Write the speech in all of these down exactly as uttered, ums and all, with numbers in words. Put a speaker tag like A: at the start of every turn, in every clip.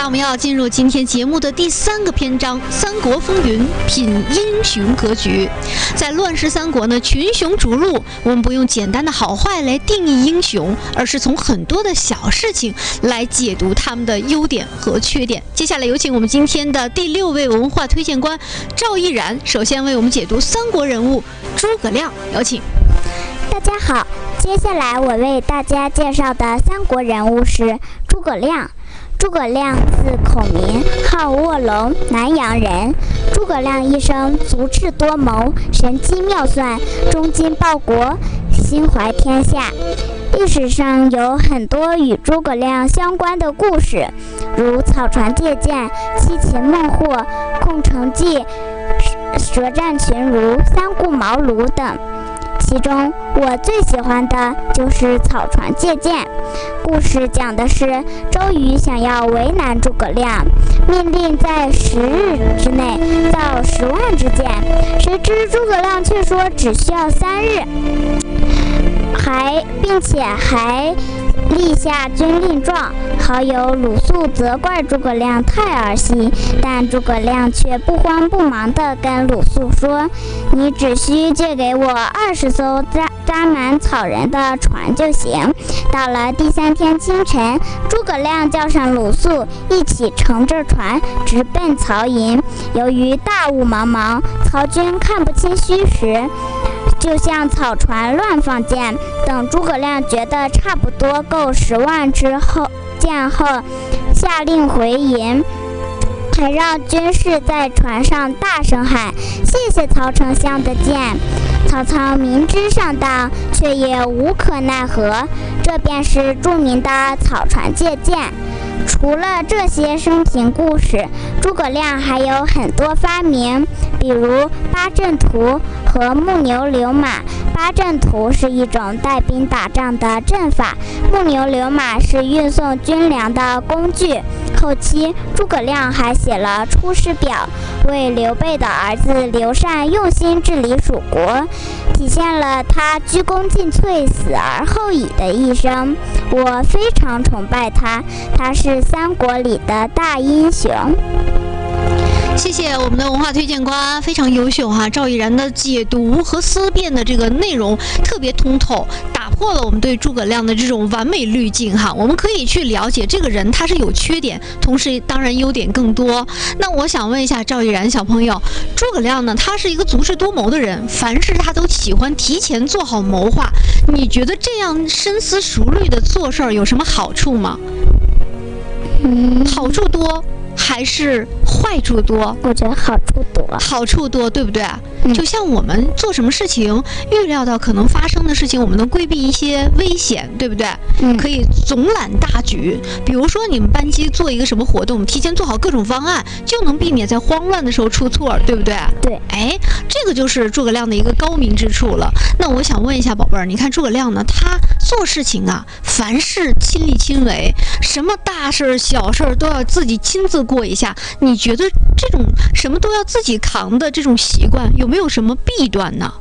A: 我们要进入今天节目的第三个篇章《三国风云》，品英雄格局。在乱世三国呢，群雄逐鹿，我们不用简单的好坏来定义英雄，而是从很多的小事情来解读他们的优点和缺点。接下来有请我们今天的第六位文化推荐官赵毅然，首先为我们解读三国人物诸葛亮，有请。
B: 大家好，接下来我为大家介绍的三国人物是诸葛亮。诸葛亮字孔明，号卧龙，南阳人。诸葛亮一生足智多谋，神机妙算，忠心报国，心怀天下。历史上有很多与诸葛亮相关的故事，如草船借箭、七擒孟获、空城计、舌战群儒、三顾茅庐等。其中我最喜欢的就是草船借箭。故事讲的是周瑜想要为难诸葛亮，命令在十日之内造十万支箭，谁知诸葛亮却说只需要三日，还并且还立下军令状。好友鲁肃责怪诸葛亮太儿戏，但诸葛亮却不慌不忙地跟鲁肃说：“你只需借给我二十艘扎扎满草人的船就行。”到了第三天清晨，诸葛亮叫上鲁肃，一起乘着船直奔曹营。由于大雾茫茫，曹军看不清虚实，就向草船乱放箭。等诸葛亮觉得差不多够十万支后箭后，下令回营，还让军士在船上大声喊：“谢谢曹丞相的箭！”曹操明知上当，却也无可奈何。这便是著名的草船借箭。除了这些生平故事，诸葛亮还有很多发明，比如八阵图和木牛流马。八阵图是一种带兵打仗的阵法，木牛流马是运送军粮的工具。后期诸葛亮还写了《出师表》，为刘备的儿子刘禅用心治理蜀国，体现了他鞠躬尽瘁，死而后已的一生。我非常崇拜他，他是三国里的大英雄。
A: 谢谢我们的文化推荐官，非常优秀哈！赵毅然的解读和思辨的这个内容特别通透，打破了我们对诸葛亮的这种完美滤镜哈。我们可以去了解这个人他是有缺点，同时当然优点更多。那我想问一下赵毅然小朋友，诸葛亮呢，他是一个足智多谋的人，凡事他都喜欢提前做好谋划。你觉得这样深思熟虑的做事儿有什么好处吗？
B: 嗯，
A: 好处多还是坏处多？
B: 我觉得好处多。
A: 好处多，对不对？
B: 嗯、
A: 就像我们做什么事情，预料到可能发生的事情，我们能规避一些危险，对不对？
B: 嗯、
A: 可以总揽大局。比如说你们班级做一个什么活动，提前做好各种方案，就能避免在慌乱的时候出错，对不对？
B: 对。
A: 哎，这个就是诸葛亮的一个高明之处了。那我想问一下宝贝儿，你看诸葛亮呢，他做事情啊，凡事亲力亲为，什么大事儿、小事儿都要自己亲自过一下。你觉得这种什么都要自己扛的这种习惯，有没有什么弊端呢？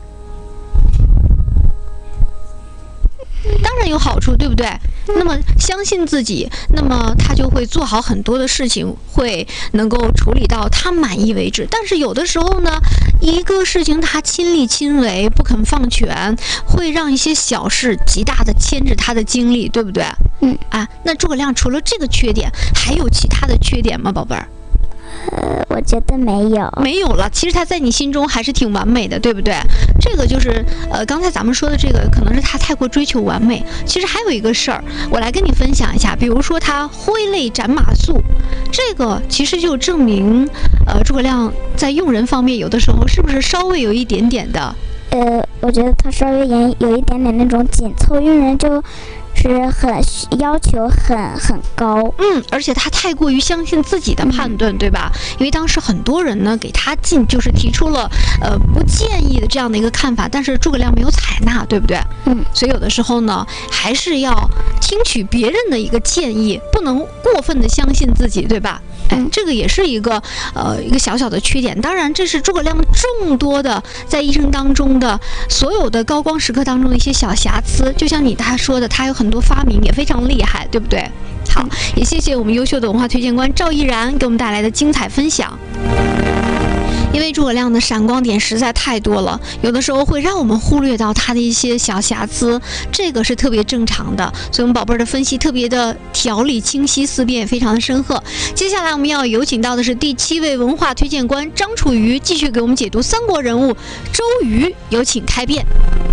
A: 当然有好处，对不对？那么相信自己，那么他就会做好很多的事情，会能够处理到他满意为止。但是有的时候呢，一个事情他亲力亲为，不肯放权，会让一些小事极大的牵制他的精力，对不对？
B: 嗯
A: 啊，那诸葛亮除了这个缺点，还有其他的缺点吗，宝贝儿？
B: 呃，我觉得没有，
A: 没有了。其实他在你心中还是挺完美的，对不对？这个就是呃，刚才咱们说的这个，可能是他太过追求完美。其实还有一个事儿，我来跟你分享一下。比如说他挥泪斩马谡，这个其实就证明，呃，诸葛亮在用人方面，有的时候是不是稍微有一点点的？
B: 呃，我觉得他稍微有有一点点那种紧凑，用人就是很要求很很高。
A: 嗯，而且他太过于相信自己的判断，嗯、对吧？因为当时很多人呢给他进就是提出了呃不建议的这样的一个看法，但是诸葛亮没有采纳，对不对？
B: 嗯，
A: 所以有的时候呢，还是要听取别人的一个建议，不能过分的相信自己，对吧？哎，这个也是一个呃一个小小的缺点。当然，这是诸葛亮众多的在一生当中的所有的高光时刻当中的一些小瑕疵。就像你他说的，他有很多发明也非常厉害，对不对？ 好，也谢谢我们优秀的文化推荐官赵毅然给我们带来的精彩分享。因为诸葛亮的闪光点实在太多了，有的时候会让我们忽略到他的一些小瑕疵，这个是特别正常的。所以我们宝贝儿的分析特别的条理清晰，思辨也非常的深刻。接下来我们要有请到的是第七位文化推荐官张楚瑜，继续给我们解读三国人物周瑜，有请开辩。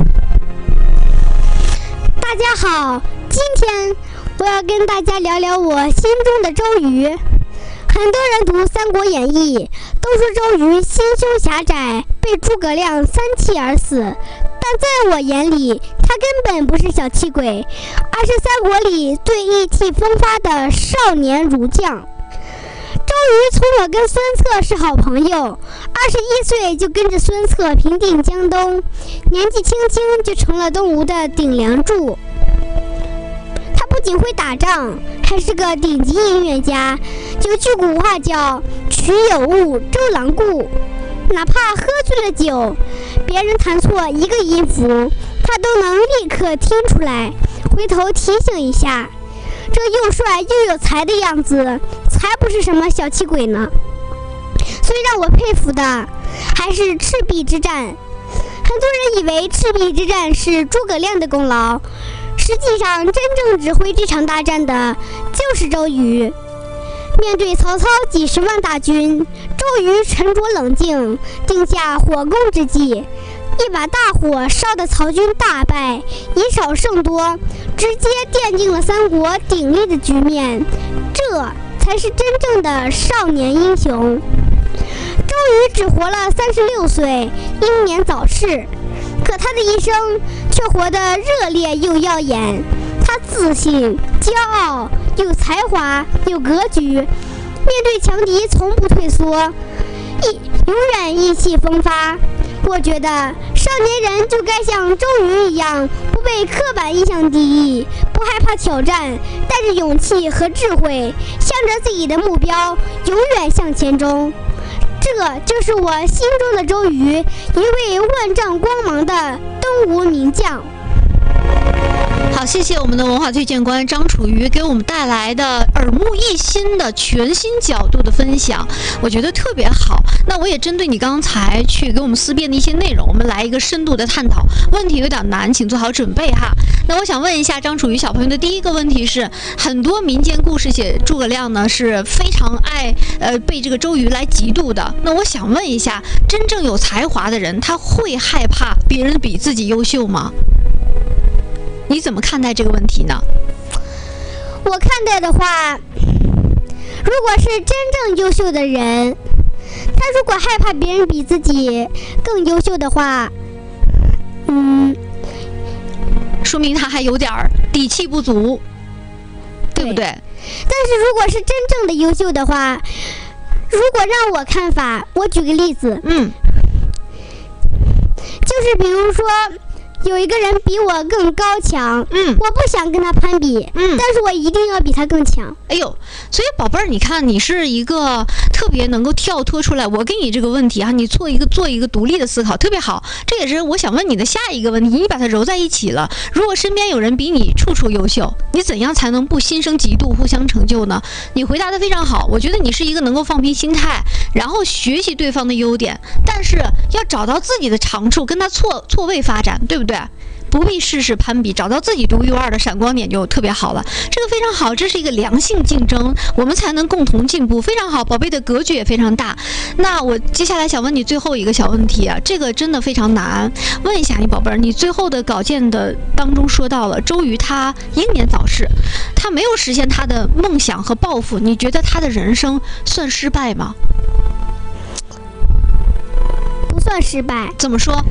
C: 大家好，今天我要跟大家聊聊我心中的周瑜。很多人读《三国演义》都说周瑜心胸狭窄，被诸葛亮三气而死，但在我眼里，他根本不是小气鬼，而是三国里最意气风发的少年儒将。周瑜从小跟孙策是好朋友，二十一岁就跟着孙策平定江东，年纪轻轻就成了东吴的顶梁柱。他不仅会打仗，还是个顶级音乐家。有句古话叫“曲有误，周郎顾”，哪怕喝醉了酒，别人弹错一个音符，他都能立刻听出来，回头提醒一下。这又帅又有才的样子，才不是什么小气鬼呢。最让我佩服的还是赤壁之战。很多人以为赤壁之战是诸葛亮的功劳，实际上真正指挥这场大战的就是周瑜。面对曹操几十万大军，周瑜沉着冷静，定下火攻之计，一把大火烧得曹军大败，以少胜多，直接奠定了三国鼎立的局面。这才是真正的少年英雄。周瑜只活了三十六岁，英年早逝，可他的一生却活得热烈又耀眼。他自信、骄傲，有才华，有格局，面对强敌从不退缩，一永远意气风发。我觉得少年人就该像周瑜一样，不被刻板印象敌意，不害怕挑战，带着勇气和智慧，向着自己的目标永远向前冲。这就是我心中的周瑜，一位万丈光芒的东吴名将。
A: 好，谢谢我们的文化推荐官张楚瑜给我们带来的耳目一新的全新角度的分享，我觉得特别好。那我也针对你刚才去给我们思辨的一些内容，我们来一个深度的探讨。问题有点难，请做好准备哈。那我想问一下张楚瑜小朋友的第一个问题是，很多民间故事写诸葛亮呢是非常爱呃被这个周瑜来嫉妒的。那我想问一下，真正有才华的人，他会害怕别人比自己优秀吗？你怎么看待这个问题呢？
C: 我看待的话，如果是真正优秀的人，他如果害怕别人比自己更优秀的话，嗯，
A: 说明他还有点底气不足，对不对？
C: 但是如果是真正的优秀的话，如果让我看法，我举个例子，
A: 嗯，
C: 就是比如说有一个人比我更高强，
A: 嗯，
C: 我不想跟他攀比，
A: 嗯，
C: 但是我一定要比他更强。
A: 哎呦，所以宝贝儿，你看你是一个特别能够跳脱出来，我给你这个问题啊，你做一个做一个独立的思考，特别好。这也是我想问你的下一个问题，你把它揉在一起了。如果身边有人比你处处优秀，你怎样才能不心生嫉妒，互相成就呢？你回答的非常好，我觉得你是一个能够放平心态，然后学习对方的优点，但是要找到自己的长处，跟他错错位发展，对不对？不必事事攀比，找到自己独一无二的闪光点就特别好了。这个非常好，这是一个良性竞争，我们才能共同进步。非常好，宝贝的格局也非常大。那我接下来想问你最后一个小问题啊，这个真的非常难。问一下你宝贝儿，你最后的稿件的当中说到了周瑜他英年早逝，他没有实现他的梦想和抱负，你觉得他的人生算失败吗？
C: 不算失败。
A: 怎么说？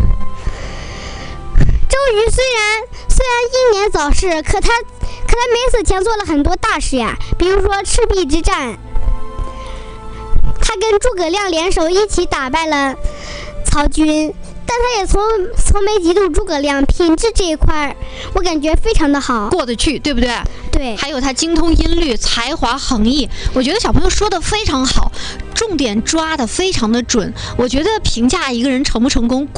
C: 周瑜虽然虽然英年早逝，可他可他没死前做了很多大事呀，比如说赤壁之战，他跟诸葛亮联手一起打败了曹军，但他也从从没嫉妒诸葛亮，品质这一块我感觉非常的好，
A: 过得去，对不对？
C: 对。
A: 还有他精通音律，才华横溢，我觉得小朋友说的非常好，重点抓的非常的准。我觉得评价一个人成不成功，